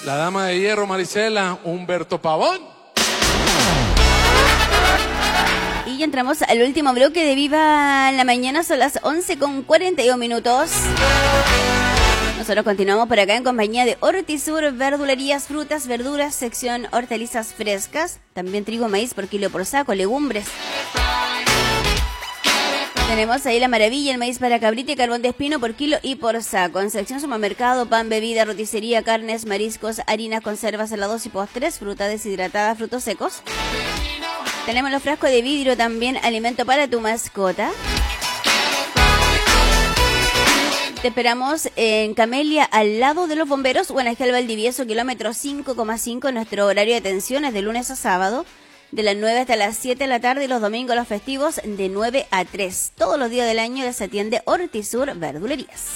La dama de hierro, Marisela, Humberto Pavón. Y entramos al último bloque de Viva la Mañana, son las 11:41. Nosotros continuamos por acá en compañía de Hortisur, verdulerías, frutas, verduras, sección hortalizas frescas, también trigo, maíz por kilo por saco, legumbres. Tenemos ahí la maravilla, el maíz para cabrita y carbón de espino por kilo y por saco. En sección supermercado, pan, bebida, roticería, carnes, mariscos, harinas, conservas, helados y postres, fruta deshidratada, frutos secos. Tenemos los frascos de vidrio también, alimento para tu mascota. Te esperamos en Camelia, al lado de los bomberos, Guanajal Valdivieso, kilómetro 5,5. Nuestro horario de atención es de lunes a sábado, de las 9 hasta las 7 de la tarde, y los domingos los festivos de 9 a 3. Todos los días del año les atiende Hortisur Verdulerías.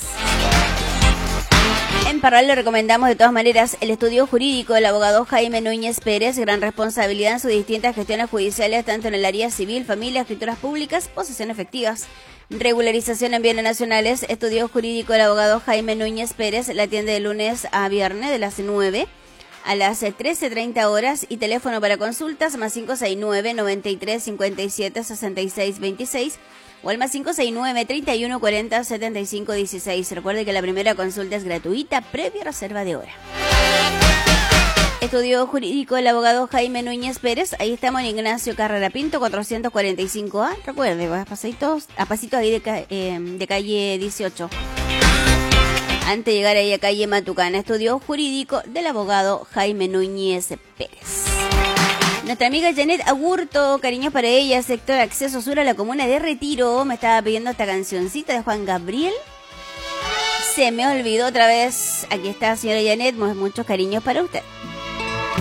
En Parral le recomendamos de todas maneras el estudio jurídico del abogado Jaime Núñez Pérez, gran responsabilidad en sus distintas gestiones judiciales, tanto en el área civil, familia, escrituras públicas, posesión efectivas, regularización en bienes nacionales. Estudio jurídico del abogado Jaime Núñez Pérez la atiende de lunes a viernes de las 9 a las 13:30 horas, y teléfono para consultas más 569 93 57 66 26 o al más 569 31 40 75 16. Recuerde que la primera consulta es gratuita, previa reserva de hora. Estudio jurídico del abogado Jaime Núñez Pérez. Ahí estamos en Ignacio Carrera Pinto, 445A. Recuerde, a pasitos ahí de calle 18. Antes de llegar ahí a calle Matucana. Estudio jurídico del abogado Jaime Núñez Pérez. Nuestra amiga Janet Agurto, cariños para ella, sector Acceso Sur a la comuna de Retiro. Me estaba pidiendo esta cancioncita de Juan Gabriel. Se me olvidó otra vez. Aquí está, señora Janet, muchos cariños para usted.